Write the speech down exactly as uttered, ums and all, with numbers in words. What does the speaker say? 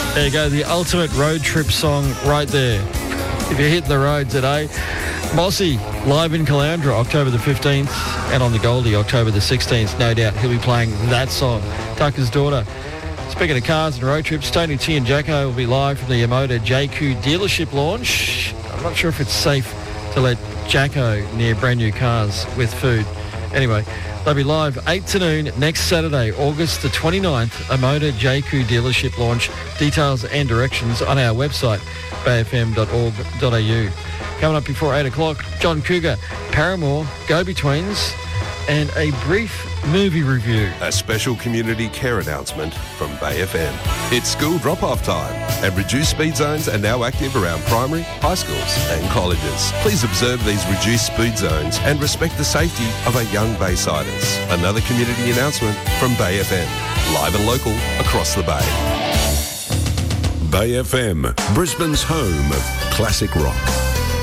There you go, the ultimate road trip song right there. If you're hitting the road today, Mossy, live in Caloundra, October the fifteenth, and on the Goldie, October the sixteenth. No doubt he'll be playing that song. Tucker's daughter. Speaking of cars and road trips, Tony T and Jacko will be live from the Yamoda J Q dealership launch. I'm not sure if it's safe to let Jacko near brand new cars with food. Anyway, they'll be live eight to noon next Saturday, August the twenty-ninth, Yamoda J Q dealership launch. Details and directions on our website, bay f m dot org dot a u. Coming up before eight o'clock, John Cougar, Paramore, Go-Betweens, and a brief movie review. A special community care announcement from Bay F M. It's school drop-off time, and reduced speed zones are now active around primary, high schools and colleges. Please observe these reduced speed zones and respect the safety of our young Baysiders. Another community announcement from Bay F M. Live and local across the Bay. Bay F M, Brisbane's home of classic rock.